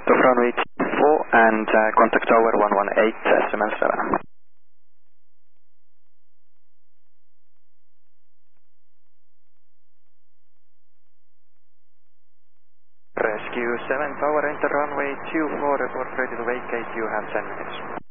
of runway 24 and contact tower 118 SML7. Rescue 7 tower enter runway 24, report ready to vacate, you have 10 minutes.